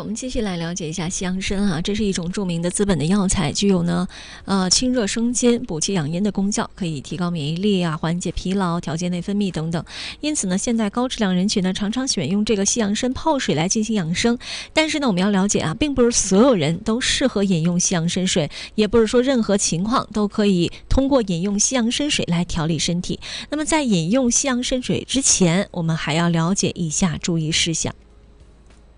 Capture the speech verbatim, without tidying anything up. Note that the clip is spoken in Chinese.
们继续来了解一下西洋参啊，这是一种著名的资本的药材，具有呢呃清热生津、补气养阴的功效，可以提高免疫力啊，缓解疲劳、调节内分泌等等。因此呢，现在高质量人群呢常常选用这个西洋参泡水来进行养生。但是呢，我们要了解啊，并不是所有人都适合饮用西洋参水，也不是说任何情况都可以通过饮用西洋参水来调理身体。那么在饮用西洋参水之前，我们还要了解以下注意事项。